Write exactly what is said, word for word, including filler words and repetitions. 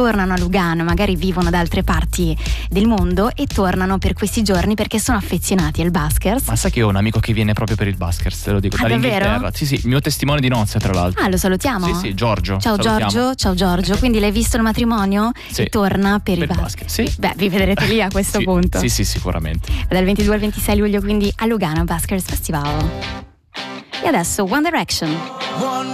tornano a Lugano, magari vivono da altre parti del mondo e tornano per questi giorni perché sono affezionati al Buskers. Ma sai che ho un amico che viene proprio per il Buskers, te lo dico, Ah, dall'Inghilterra. davvero? Sì, sì, il mio testimone di nozze, tra l'altro. Ah, lo salutiamo? Sì, sì, Giorgio. Ciao salutiamo. Giorgio, ciao Giorgio. Quindi l'hai visto il matrimonio? Sì. E torna per, Per il il Buskers. Buskers, sì. Beh, vi vedrete lì a questo Sì, punto. Sì, sì, sicuramente. Dal ventidue al ventisei luglio quindi a Lugano, Buskers Festival. E adesso One Direction.